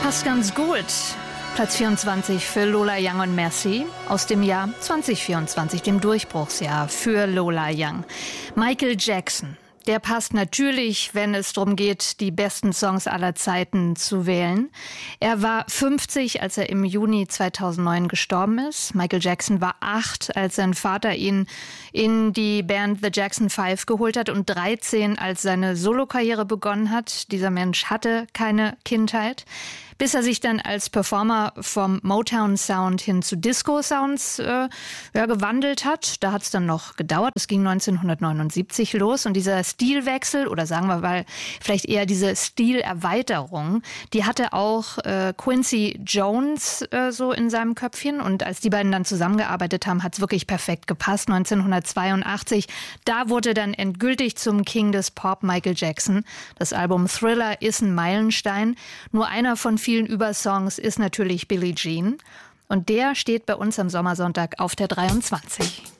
Passt ganz gut. Platz 24 für Lola Young und Merci aus dem Jahr 2024, dem Durchbruchsjahr für Lola Young. Michael Jackson, der passt natürlich, wenn es darum geht, die besten Songs aller Zeiten zu wählen. Er war 50, als er im Juni 2009 gestorben ist. Michael Jackson war 8, als sein Vater ihn in die Band The Jackson 5 geholt hat und 13, als seine Solokarriere begonnen hat. Dieser Mensch hatte keine Kindheit, bis er sich dann als Performer vom Motown-Sound hin zu Disco-Sounds gewandelt hat. Da hat es dann noch gedauert. Es ging 1979 los und dieser Stilwechsel, oder sagen wir mal vielleicht eher diese Stilerweiterung, die hatte auch Quincy Jones so in seinem Köpfchen. Und als die beiden dann zusammengearbeitet haben, hat es wirklich perfekt gepasst. 1982, da wurde dann endgültig zum King des Pop Michael Jackson. Das Album Thriller ist ein Meilenstein. Nur einer von vielen Übersongs ist natürlich Billie Jean. Und der steht bei uns am Sommersonntag auf der 23.